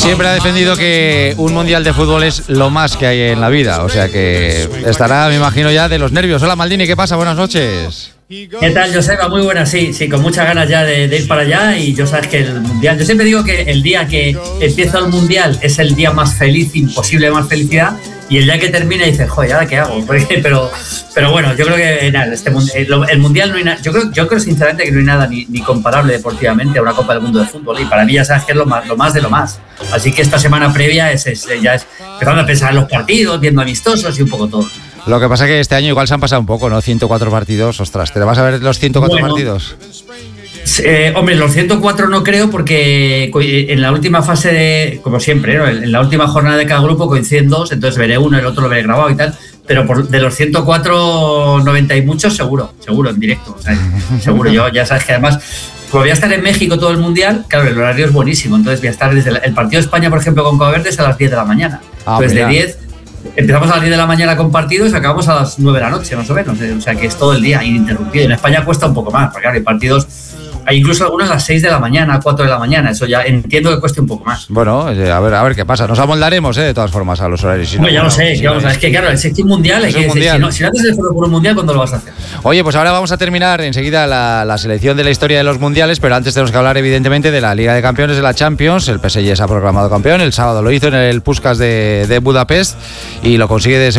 siempre ha defendido que un mundial de fútbol es lo más que hay en la vida. O sea que estará, me imagino, ya de los nervios. Hola Maldini, ¿qué pasa? Buenas noches. ¿Qué tal, Joseba? Muy buena, sí, con muchas ganas ya de ir para allá. Y yo sabes que el mundial, yo siempre digo que el día que empieza el mundial es el día más feliz, imposible más felicidad, y el día que termina dices, joder, ¿ahora qué hago? Pero bueno, yo creo que nada, el mundial no hay nada. Yo creo sinceramente que no hay nada ni comparable deportivamente a una Copa del Mundo de fútbol, y para mí ya sabes que es lo más de lo más. Así que esta semana previa ya es empezando a pensar en los partidos, viendo amistosos y un poco todo. Lo que pasa es que este año igual se han pasado un poco, ¿no? 104 partidos, ostras, ¿te vas a ver los 104 partidos? Hombre, los 104 no creo, porque en la última fase, como siempre, ¿no? En la última jornada de cada grupo coinciden dos, entonces veré uno, el otro lo veré grabado y tal, pero de los 104, 90 y muchos seguro, en directo, o sea, seguro. Yo ya sabes que además, como voy a estar en México todo el mundial, claro, el horario es buenísimo, entonces voy a estar desde el partido de España, por ejemplo, con Cabo Verde es a las 10 de la mañana, entonces de 10... Empezamos a las 10 de la mañana con partidos y acabamos a las 9 de la noche, más o menos. O sea que es todo el día ininterrumpido. En España cuesta un poco más, porque claro, hay partidos, hay incluso algunos a las 6 de la mañana, 4 de la mañana. Eso ya entiendo que cueste un poco más. Bueno, a ver qué pasa. Nos amoldaremos, de todas formas, a los horarios. Si no, ya lo sé. Es que claro, es un mundial. Si no haces el foro por un mundial, ¿cuándo lo vas a hacer? Oye, pues ahora vamos a terminar enseguida la selección de la historia de los mundiales, pero antes tenemos que hablar, evidentemente, de la Liga de Campeones, de la Champions. El PSG se ha proclamado campeón. El sábado lo hizo en el Puskás de Budapest y lo consigue de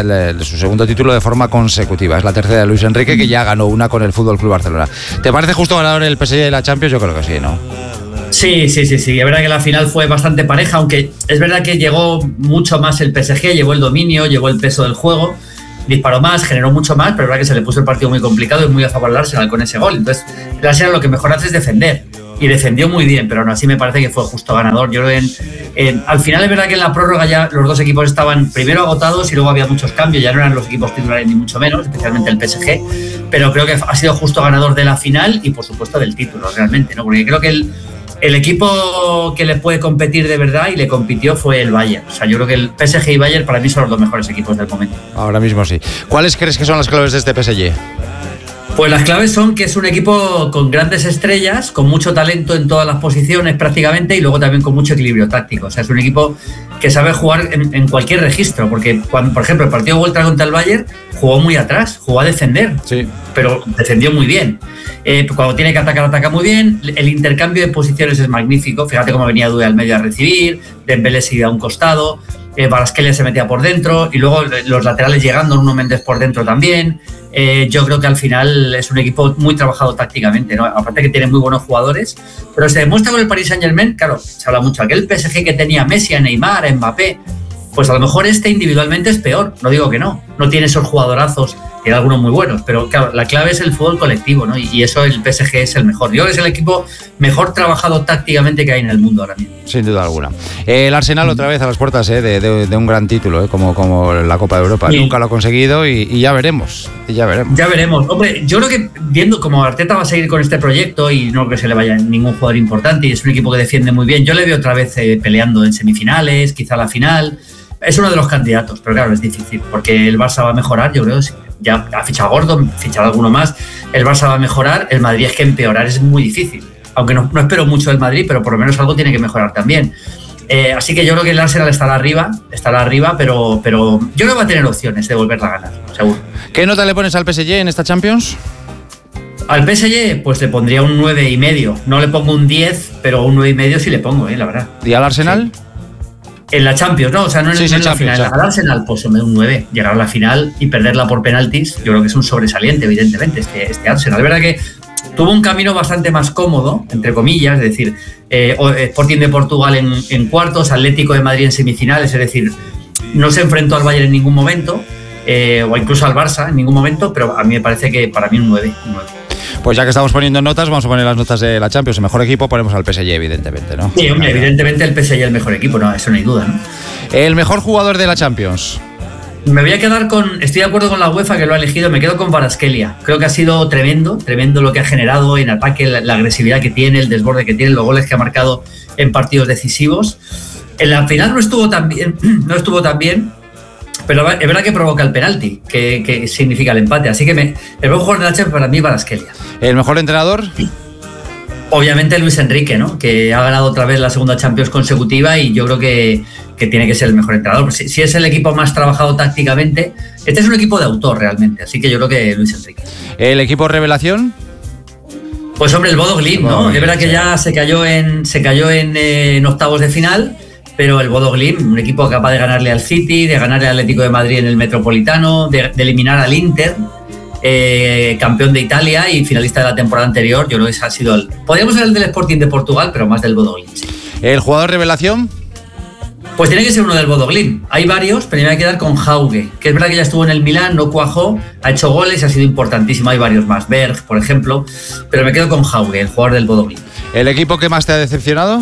su segundo título de forma consecutiva. Es la tercera de Luis Enrique, que ya ganó una con el FC Barcelona. ¿Te parece justo ganador el PSG de la Champions? Yo creo que sí, ¿no? Sí. Es verdad que la final fue bastante pareja, aunque es verdad que llegó mucho más el PSG, llevó el dominio, llevó el peso del juego, disparó más, generó mucho más, pero es verdad que se le puso el partido muy complicado y muy a favor del Arsenal con ese gol. Entonces, el Arsenal lo que mejor hace es defender. Y defendió muy bien, pero aún así me parece que fue justo ganador. Yo creo que al final es verdad que en la prórroga ya los dos equipos estaban primero agotados y luego había muchos cambios, ya no eran los equipos titulares ni mucho menos, especialmente el PSG, pero creo que ha sido justo ganador de la final y por supuesto del título realmente, ¿no? Porque creo que el equipo que le puede competir de verdad y le compitió fue el Bayern. O sea, yo creo que el PSG y Bayern para mí son los dos mejores equipos del momento. Ahora mismo sí. ¿Cuáles crees que son las claves de este PSG? Pues las claves son que es un equipo con grandes estrellas, con mucho talento en todas las posiciones prácticamente, y luego también con mucho equilibrio táctico. O sea, es un equipo que sabe jugar en cualquier registro, porque cuando, por ejemplo, el partido de vuelta contra el Bayern jugó muy atrás, jugó a defender, sí, pero defendió muy bien. Cuando tiene que atacar, ataca muy bien. El intercambio de posiciones es magnífico. Fíjate cómo venía Doué al medio a recibir, Dembélé se iba a un costado, Kvaratskhelia se metía por dentro, y luego los laterales llegando, Nuno Méndez por dentro también. Yo creo que al final es un equipo muy trabajado tácticamente, ¿no? Aparte que tiene muy buenos jugadores, pero se demuestra con el Paris Saint-Germain, claro, se habla mucho, aquel PSG que tenía Messi, a Neymar, a Mbappé, pues a lo mejor individualmente es peor, no digo que no tiene esos jugadorazos, tiene algunos muy buenos, pero claro, la clave es el fútbol colectivo, ¿no? Y eso el PSG es el mejor. Yo creo que es el equipo mejor trabajado tácticamente que hay en el mundo ahora mismo. Sin duda alguna. El Arsenal otra vez a las puertas de un gran título, como la Copa de Europa. Sí. Nunca lo ha conseguido y ya veremos. Ya veremos. Hombre, yo creo que viendo como Arteta va a seguir con este proyecto y no creo que se le vaya ningún jugador importante y es un equipo que defiende muy bien, yo le veo otra vez peleando en semifinales, quizá la final. Es uno de los candidatos, pero claro, es difícil porque el Barça va a mejorar, yo creo. Ya ha fichado a Gordon, fichado alguno más. El Barça va a mejorar, el Madrid es que empeorar es muy difícil. Aunque no espero mucho del Madrid, pero por lo menos algo tiene que mejorar también. Así que yo creo que el Arsenal estará arriba, pero yo creo que va a tener opciones de volverla a ganar, seguro. ¿Qué nota le pones al PSG en esta Champions? Al PSG, pues le pondría un 9,5. No le pongo un 10, pero un 9,5 sí le pongo, la verdad. ¿Y al Arsenal? Sí. En la Champions, ¿no? O sea, no en la final. Al Arsenal, pues un 9. Llegar a la final y perderla por penaltis, yo creo que es un sobresaliente, evidentemente, este Arsenal. Es verdad que tuvo un camino bastante más cómodo, entre comillas, es decir, Sporting de Portugal en cuartos, Atlético de Madrid en semifinales, es decir, no se enfrentó al Bayern en ningún momento, o incluso al Barça en ningún momento, pero a mí me parece que para mí un 9. Pues ya que estamos poniendo notas, vamos a poner las notas de la Champions. El mejor equipo ponemos al PSG, evidentemente, ¿no? Sí, hombre, evidentemente el PSG es el mejor equipo, no, eso no hay duda, ¿no? El mejor jugador de la Champions. Me voy a quedar estoy de acuerdo con la UEFA que lo ha elegido, me quedo con Kvaratskhelia. Creo que ha sido tremendo lo que ha generado en ataque, la agresividad que tiene, el desborde que tiene, los goles que ha marcado en partidos decisivos. En la final no estuvo tan bien, pero es verdad que provoca el penalti, que significa el empate. Así que el mejor jugador de la Champions para mí Kvaratskhelia. ¿El mejor entrenador? Obviamente Luis Enrique, ¿no? Que ha ganado otra vez la segunda Champions consecutiva y yo creo que tiene que ser el mejor entrenador. Si es el equipo más trabajado tácticamente, este es un equipo de autor realmente, así que yo creo que Luis Enrique. ¿El equipo revelación? Pues hombre, el Bodo Glimt, ¿no? Es verdad que ya se cayó en octavos de final, pero el Bodo Glimt, un equipo capaz de ganarle al City, de ganarle al Atlético de Madrid en el Metropolitano, de eliminar al Inter, campeón de Italia y finalista de la temporada anterior. Yo creo que ese ha sido podríamos hablar del Sporting de Portugal, pero más del Bodo Glimt. Sí. ¿El jugador revelación? Pues tiene que ser uno del Bodo Glimt. Hay varios, pero me voy a quedar con Hauge, que es verdad que ya estuvo en el Milán, no cuajó, ha hecho goles y ha sido importantísimo. Hay varios más, Berg, por ejemplo, pero me quedo con Hauge, el jugador del Bodo Glimt. ¿El equipo que más te ha decepcionado?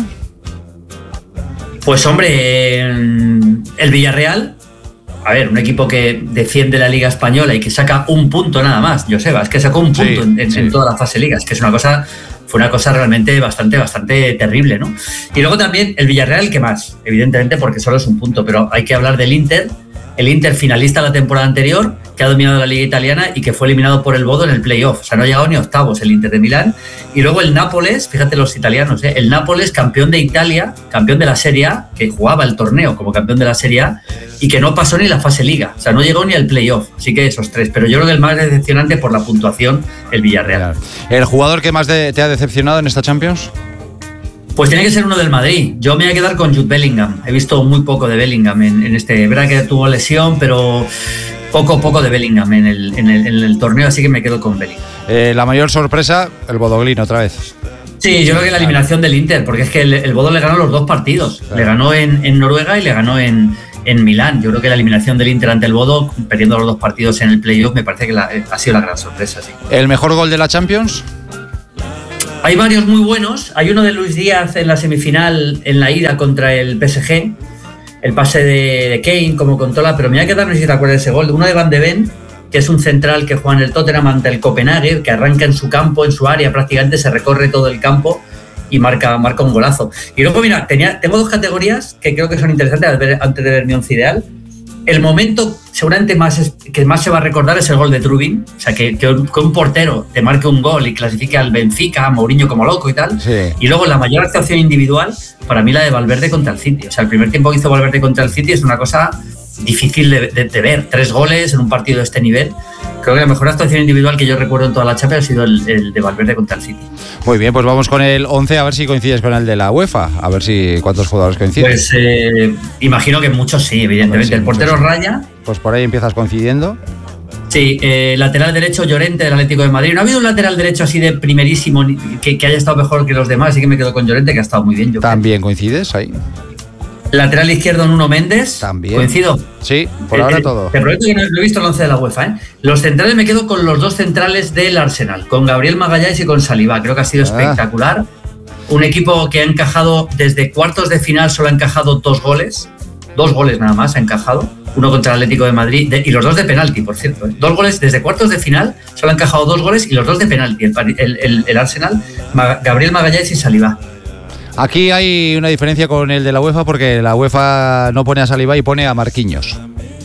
Pues hombre, el Villarreal. A ver, un equipo que defiende la Liga Española y que saca un punto nada más. Joseba, es que sacó un punto en toda la fase Liga. Es que es fue una cosa realmente bastante terrible, ¿no? Y luego también el Villarreal, ¿qué más? Evidentemente porque solo es un punto, pero hay que hablar del Inter. El Inter finalista la temporada anterior, que ha dominado la Liga Italiana y que fue eliminado por el Bodo en el playoff. O sea, no ha llegado ni a octavos el Inter de Milán. Y luego el Nápoles, fíjate los italianos, el Nápoles, campeón de Italia, campeón de la Serie A, que jugaba el torneo como campeón de la Serie A y que no pasó ni la fase Liga. O sea, no llegó ni al playoff. Así que esos tres. Pero yo creo que el más decepcionante por la puntuación, el Villarreal. ¿El jugador que más te ha decepcionado en esta Champions? Pues tiene que ser uno del Madrid. Yo me voy a quedar con Jude Bellingham. He visto muy poco de Bellingham en este. Es verdad que tuvo lesión, pero poco de Bellingham en el torneo, así que me quedo con Bellingham. La mayor sorpresa, el Bodo Glimt otra vez. Sí, yo creo que la eliminación del Inter, porque es que el Bodo le ganó los dos partidos. Claro. Le ganó en Noruega y le ganó en Milán. Yo creo que la eliminación del Inter ante el Bodo, perdiendo los dos partidos en el playoff, me parece que ha sido la gran sorpresa. Sí. ¿El mejor gol de la Champions? Hay varios muy buenos. Hay uno de Luis Díaz en la semifinal, en la ida contra el PSG. El pase de Kane, como controla, pero me voy a quedar, no sé si te acuerdas de ese gol. Uno de Van de Ven, que es un central que juega en el Tottenham ante el Copenhague, que arranca en su campo, en su área, prácticamente se recorre todo el campo y marca un golazo. Y luego, mira, tengo dos categorías que creo que son interesantes antes de ver mi once ideal. El momento seguramente que más se va a recordar es el gol de Trubin. O sea, que un portero te marque un gol y clasifique al Benfica, a Mourinho como loco y tal. Sí. Y luego la mayor actuación individual, para mí la de Valverde contra el City. O sea, el primer tiempo que hizo Valverde contra el City es una cosa difícil de ver. 3 goles en un partido de este nivel. Creo que la mejor actuación individual que yo recuerdo en toda la Champions ha sido el de Valverde contra el City. Muy bien, pues vamos con el 11, a ver si coincides con el de la UEFA, a ver si cuántos jugadores coinciden. Pues imagino que muchos sí, evidentemente. Sí, el portero Raya. Pues por ahí empiezas coincidiendo. Sí, lateral derecho Llorente del Atlético de Madrid. No ha habido un lateral derecho así de primerísimo que haya estado mejor que los demás, así que me quedo con Llorente, que ha estado muy bien. ¿También coincides ahí? Lateral izquierdo Nuno Méndez. También. ¿Coincido? Sí, por ahora todo. Te prometo que no he visto el 11 de la UEFA. Los centrales me quedo con los dos centrales del Arsenal, con Gabriel Magalhães y con Saliba. Creo que ha sido espectacular. Un equipo que ha encajado desde cuartos de final, solo ha encajado 2 goles. 2 goles nada más ha encajado. Uno contra el Atlético de Madrid y los 2 de penalti, por cierto. 2 goles desde cuartos de final, solo ha encajado 2 goles y los 2 de penalti. El Arsenal, Gabriel Magalhães y Saliba. Aquí hay una diferencia con el de la UEFA porque la UEFA no pone a Saliba y pone a Marquinhos.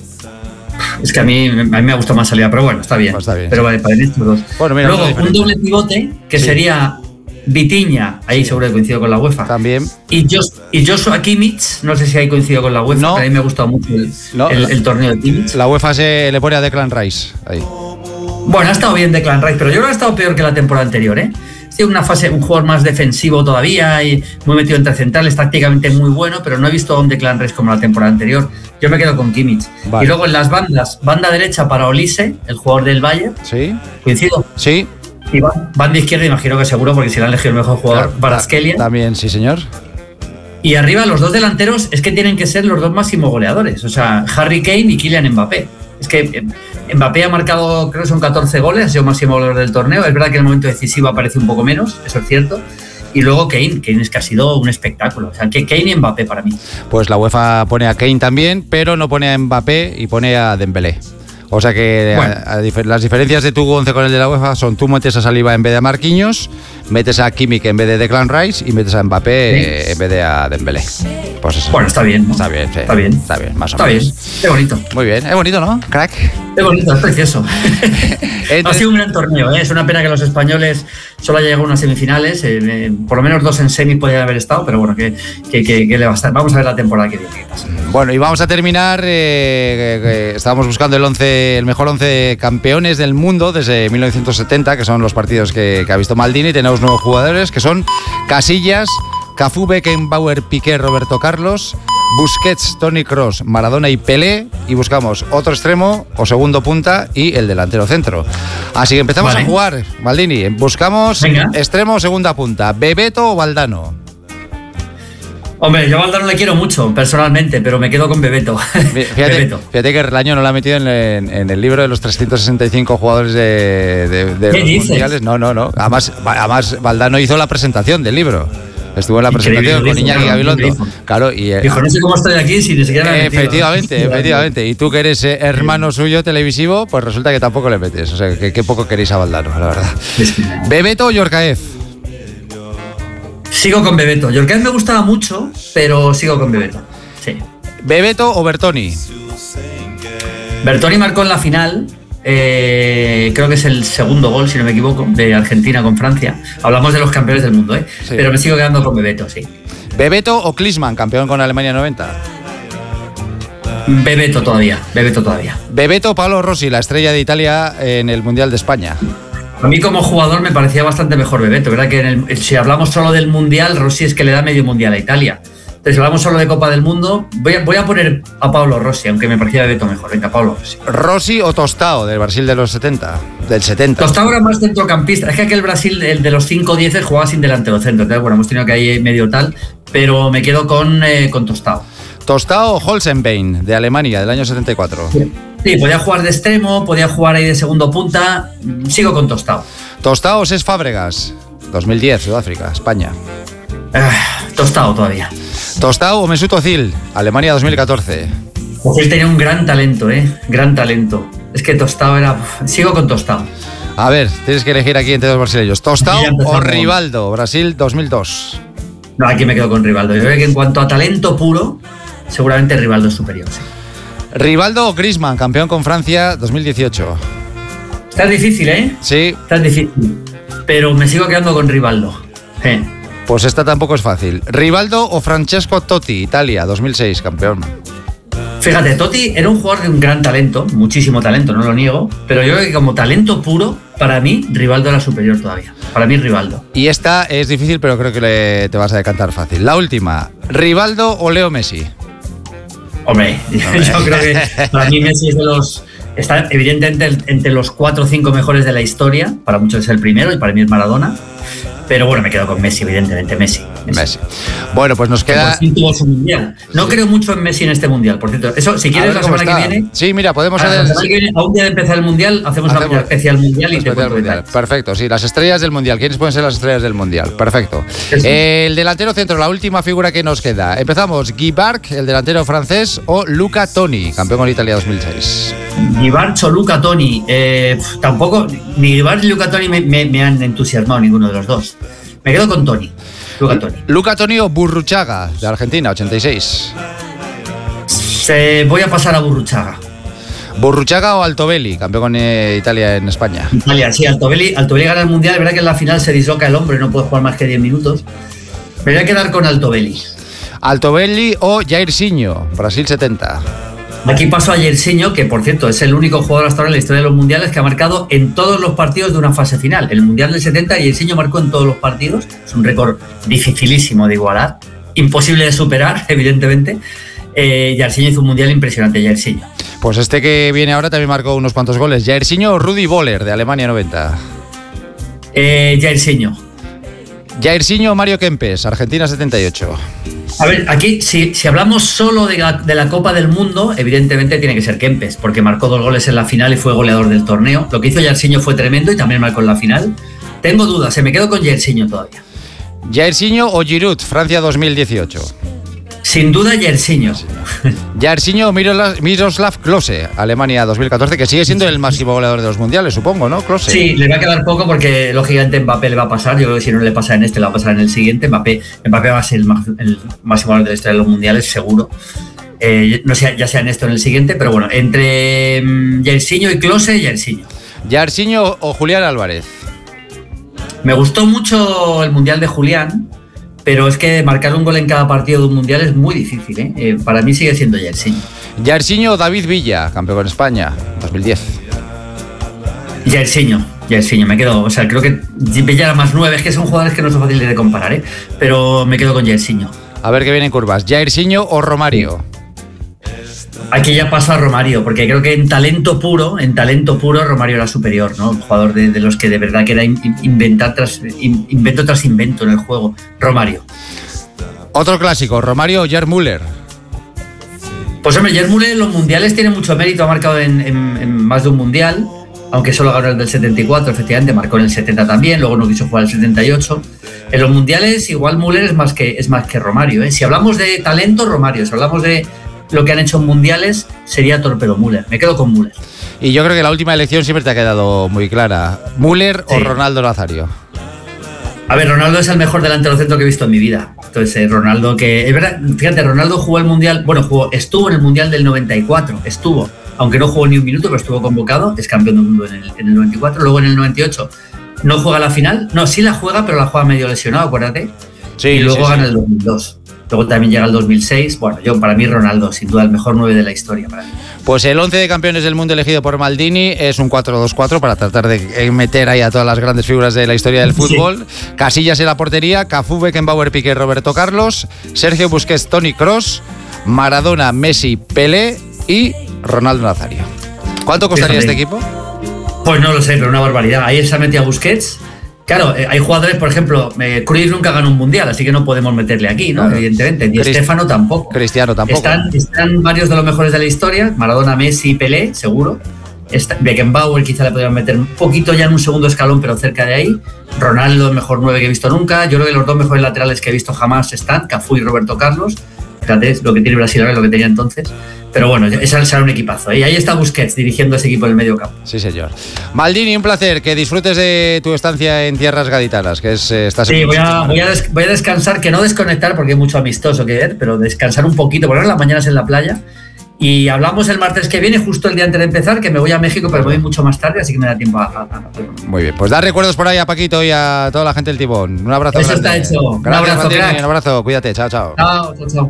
Es que a mí me ha gustado más Saliba, pero bueno, está bien. Pues está bien. Pero vale, para estos dos. Bueno, mira, luego, un doble pivote que sería Vitinha, ahí seguro que coincido con la UEFA. También. Y Joshua Kimmich, no sé si ahí coincido con la UEFA, no. Pero a mí me ha gustado mucho el torneo de Kimmich. La UEFA se le pone a Declan Rice ahí. Bueno, ha estado bien Declan Rice, pero yo creo que ha estado peor que la temporada anterior, ¿eh? Ha sido un jugador más defensivo todavía y muy metido entre centrales, tácticamente muy bueno, pero no he visto a un Declan Rice como la temporada anterior. Yo me quedo con Kimmich. Vale. Y luego en las bandas, banda derecha para Olise, el jugador del Bayern. Sí. ¿Coincido? Sí. Y banda izquierda, imagino que seguro, porque si le han elegido el mejor jugador, claro, Kvaratskhelia. También, sí, señor. Y arriba los dos delanteros es que tienen que ser los dos máximos goleadores. O sea, Harry Kane y Kylian Mbappé. Es que Mbappé ha marcado, creo que son 14 goles, ha sido máximo goleador del torneo. Es verdad que en el momento decisivo aparece un poco menos, eso es cierto. Y luego Kane es que ha sido un espectáculo. O sea, que Kane y Mbappé para mí. Pues la UEFA pone a Kane también, pero no pone a Mbappé y pone a Dembélé. O sea que bueno, las diferencias de tu 11 con el de la UEFA son: tú metes a Saliba en vez de a Marquinhos, metes a Kimmich en vez de Declan Rice y metes a Mbappé en vez de a Dembélé. Pues eso. Bueno, está bien, ¿no? Está bien, sí. Está bien. Está bien, más o está menos. Bien, es bonito. Muy bien, es bonito, ¿no? Crack. Es bonito, es precioso. Ha sido un gran torneo, ¿eh? Es una pena que los españoles solo hayan llegado a unas semifinales, por lo menos 2 en semi podrían haber estado, pero bueno, que le va a estar. Vamos a ver la temporada que viene. Bueno, y vamos a terminar, estábamos buscando el mejor 11 campeones del mundo desde 1970, que son los partidos que ha visto Maldini. Tenemos nuevos jugadores, que son Casillas, Cafú, Beckenbauer, Piqué, Roberto Carlos, Busquets, Toni Kroos, Maradona y Pelé, y buscamos otro extremo o segundo punta y el delantero centro. Así que empezamos a jugar, Maldini. Buscamos extremo o segunda punta, Bebeto o Valdano. Hombre, yo a Valdano le quiero mucho, personalmente, pero me quedo con Bebeto. Fíjate que el año no lo ha metido en el libro de los 365 jugadores de los mundiales. No. Además, Valdano hizo la presentación del libro. Estuvo en la presentación con Iñaki Gabilondo. Claro, y dijo, no sé cómo estoy aquí si ni siquiera me he metido. Efectivamente. Y tú que eres hermano suyo televisivo, pues resulta que tampoco le metes. O sea, que poco queréis a Valdano, la verdad. ¿Bebeto o Yorkaev? Sigo con Bebeto. Yorkaev me gustaba mucho, pero sigo con Bebeto. Sí. ¿Bebeto o Bertoni? Bertoni marcó en la final. Creo que es el segundo gol, si no me equivoco, de Argentina con Francia. Hablamos de los campeones del mundo, sí. Pero me sigo quedando con Bebeto, sí. ¿Bebeto o Klinsmann, campeón con Alemania 90? Bebeto todavía. ¿Bebeto o Paolo Rossi, la estrella de Italia en el Mundial de España? A mí como jugador me parecía bastante mejor Bebeto, ¿verdad? Que si hablamos solo del Mundial, Rossi es que le da medio Mundial a Italia. Entonces, si hablamos solo de Copa del Mundo, voy a poner a Paolo Rossi, aunque me parecía Bebeto mejor. Venga, Paolo Rossi. ¿Rossi o Tostao, del Brasil de los 70? Del 70. Tostao era más centrocampista. Es que aquel Brasil, el de los 5-10, jugaba sin delantero centro. Entonces, bueno, hemos tenido que ahí medio tal, pero me quedo con Tostao. ¿Tostao o Holzenbein, de Alemania, del año 74? Sí, podía jugar de extremo, podía jugar ahí de segundo punta. Sigo con Tostao. ¿Tostao o Cesc Fábregas, 2010, Sudáfrica, España? Tostao todavía. ¿Tostao o Mesut Özil, Alemania 2014? Özil tenía un gran talento, gran talento. Es que Tostao era... Sigo con Tostao. A ver, tienes que elegir aquí entre dos brasileños. ¿Tostao o Rivaldo, Brasil 2002? No, aquí me quedo con Rivaldo. Yo creo que en cuanto a talento puro, seguramente Rivaldo es superior, sí. ¿Rivaldo o Griezmann, campeón con Francia 2018? Está difícil, Sí. Está difícil. Pero me sigo quedando con Rivaldo. Pues esta tampoco es fácil. ¿Rivaldo o Francesco Totti, Italia 2006, campeón? Fíjate, Totti era un jugador de un gran talento, muchísimo talento, no lo niego, pero yo creo que como talento puro, para mí, Rivaldo era superior todavía. Para mí, Rivaldo. Y esta es difícil, pero creo que te vas a decantar fácil. La última, ¿Rivaldo o Leo Messi? Hombre, yo creo que para mí Messi es de los... Está evidentemente entre los 4 o 5 mejores de la historia. Para muchos es el primero y para mí es Maradona. Pero bueno, me quedo con Messi, evidentemente, Messi. Bueno, pues nos queda... Tuvo su mundial. No creo mucho en Messi en este mundial, por cierto. Eso, si quieres, la semana que viene... Sí, mira, podemos hacer... La semana que viene, a un día de empezar el mundial, hacemos una especial mundial y te cuento detalles. Perfecto, sí, las estrellas del mundial. ¿Quiénes pueden ser las estrellas del mundial? Perfecto. El delantero centro, la última figura que nos queda. Empezamos, Guy Barc, el delantero francés, o Luca Toni, campeón con Italia 2006. Guy Barc o Luca Toni. Tampoco, ni Guy Barc ni Luca Toni me han entusiasmado, ninguno de los dos. Me quedo con Toni. Luca Toni o Burruchaga, de Argentina, 86. Voy a pasar a Burruchaga. ¿Burruchaga o Altobelli, campeón con Italia en España? Italia, sí, Altobelli gana el mundial. Es verdad que en la final se disloca el hombro y no puede jugar más que 10 minutos. Me voy a quedar con Altobelli. ¿Altobelli o Jairzinho, Brasil 70? Aquí paso a Jairzinho, que por cierto es el único jugador hasta ahora en la historia de los mundiales que ha marcado en todos los partidos de una fase final. En el mundial del 70, Jairzinho marcó en todos los partidos. Es un récord dificilísimo de igualar, imposible de superar, evidentemente. Jairzinho hizo un mundial impresionante, Jairzinho. Pues este que viene ahora también marcó unos cuantos goles. Jairzinho o Rudi Völler, de Alemania 90. Jairzinho. Jairzinho o Mario Kempes, Argentina 78. A ver, aquí si hablamos solo de la Copa del Mundo, evidentemente tiene que ser Kempes, porque marcó 2 goles en la final y fue goleador del torneo. Lo que hizo Jairzinho fue tremendo y también marcó en la final. Tengo dudas, me quedo con Jairzinho todavía. Jairzinho o Giroud, Francia 2018. Sin duda, Jairzinho. Jairzinho Miroslav Klose, Alemania 2014, que sigue siendo el máximo goleador de los mundiales, supongo, ¿no? Klose. Sí, le va a quedar poco porque lógicamente Mbappé le va a pasar. Yo creo que si no le pasa en este, le va a pasar en el siguiente. Mbappé va a ser el máximo goleador de la historia de los mundiales, seguro. No sé, ya sea en este o en el siguiente, pero bueno, entre Jairzinho y Klose, Jairzinho. Jairzinho o Julián Álvarez. Me gustó mucho el mundial de Julián, pero es que marcar un gol en cada partido de un mundial es muy difícil, ¿eh? Para mí sigue siendo Jairzinho. Jairzinho o David Villa, campeón con España, 2010. Jairzinho, me quedo. O sea, creo que Villa era más 9, es que son jugadores que no son fáciles de comparar, ¿eh? Pero me quedo con Jairzinho. A ver qué viene en curvas. Jairzinho o Romario. Aquí ya paso a Romario, porque creo que en talento puro Romario era superior, ¿no? Un jugador de los que de verdad que era invento tras invento en el juego. Romario. Otro clásico, Romario o Gerd Müller. Pues hombre, Gerd Müller en los mundiales tiene mucho mérito, ha marcado en más de un mundial, aunque solo ganó el del 74, efectivamente, marcó en el 70 también, luego no quiso jugar el 78. En los mundiales igual Müller es más que Romario, ¿eh? Si hablamos de talento, Romario. Si hablamos de lo que han hecho en mundiales, sería Torpedo Müller. Me quedo con Müller. Y yo creo que la última elección siempre te ha quedado muy clara. ¿Müller o Ronaldo Nazario? A ver, Ronaldo es el mejor delantero centro que he visto en mi vida. Entonces, Ronaldo que... Es verdad, fíjate, Ronaldo jugó el mundial... Bueno, estuvo en el mundial del 94. Aunque no jugó ni un minuto, pero estuvo convocado. Es campeón del mundo en el 94. Luego en el 98 no juega la final. No, sí la juega, pero la juega medio lesionado, acuérdate. Sí, y luego gana el 2002. Luego también llega el 2006. Bueno, para mí Ronaldo, sin duda, el mejor 9 de la historia para mí. Pues el 11 de campeones del mundo elegido por Maldini es un 4-2-4 para tratar de meter ahí a todas las grandes figuras de la historia del fútbol. Sí. Casillas en la portería, Cafú, Beckenbauer, Piqué, Roberto Carlos, Sergio Busquets, Toni Kroos, Maradona, Messi, Pelé y Ronaldo Nazario. ¿Cuánto costaría este equipo? Pues no lo sé, pero una barbaridad. Ahí se ha metido a Busquets. Claro, hay jugadores, por ejemplo, Cruyff nunca ganó un mundial, así que no podemos meterle aquí, ¿no? Claro. Evidentemente. Di Stéfano tampoco. Cristiano tampoco. Están varios de los mejores de la historia. Maradona, Messi, Pelé, seguro. Beckenbauer quizá le podrían meter un poquito ya en un segundo escalón, pero cerca de ahí. Ronaldo, el mejor 9 que he visto nunca. Yo creo que los dos mejores laterales que he visto jamás están, Cafú y Roberto Carlos. Fíjate lo que tiene Brasil ahora, lo que tenía entonces. Pero bueno, ese será un equipazo. Y ahí está Busquets dirigiendo ese equipo en el medio campo. Sí, señor. Maldini, un placer. Que disfrutes de tu estancia en tierras gaditanas, que estás. Sí, voy a descansar, que no desconectar porque hay mucho amistoso que ver, pero descansar un poquito, porque ahora en las mañanas en la playa. Y hablamos el martes que viene, justo el día antes de empezar, que me voy a México, pero me voy mucho más tarde, así que me da tiempo a... Muy bien, pues da recuerdos por ahí a Paquito y a toda la gente del Timón. Un abrazo. Eso grande. Está hecho. Gracias, un abrazo, Maldini, un abrazo. Cuídate, chao. Chao.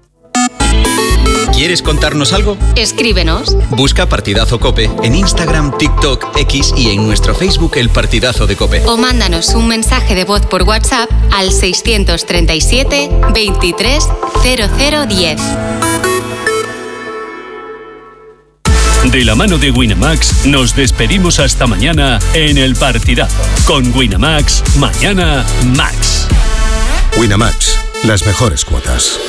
¿Quieres contarnos algo? Escríbenos. Busca Partidazo COPE en Instagram, TikTok, X y en nuestro Facebook El Partidazo de COPE. O mándanos un mensaje de voz por WhatsApp al 637 23 0010. De la mano de Winamax nos despedimos hasta mañana en El Partidazo. Con Winamax, mañana Max. Winamax, las mejores cuotas.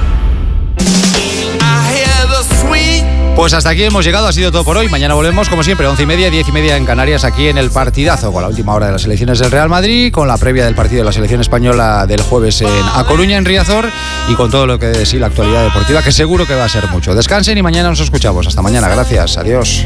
Pues hasta aquí hemos llegado, ha sido todo por hoy. Mañana volvemos, como siempre, 11:30, 10:30 en Canarias, aquí en El Partidazo, con la última hora de las elecciones del Real Madrid, con la previa del partido de la selección española del jueves A Coruña, en Riazor, y con todo lo que de sí la actualidad deportiva, que seguro que va a ser mucho. Descansen y mañana nos escuchamos. Hasta mañana, gracias, adiós.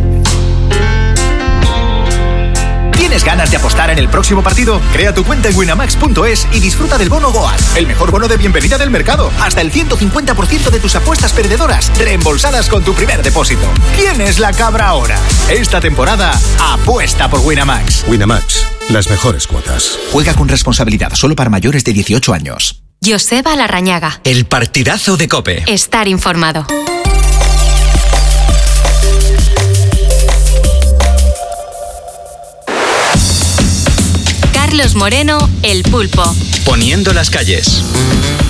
¿Tienes ganas de apostar en el próximo partido? Crea tu cuenta en winamax.es y disfruta del bono Goal, el mejor bono de bienvenida del mercado. Hasta el 150% de tus apuestas perdedoras reembolsadas con tu primer depósito. ¿Quién es la cabra ahora? Esta temporada, apuesta por Winamax. Winamax, las mejores cuotas. Juega con responsabilidad, solo para mayores de 18 años. Joseba Larrañaga. El Partidazo de COPE. Estar informado. Carlos Moreno, El Pulpo. Poniendo las calles.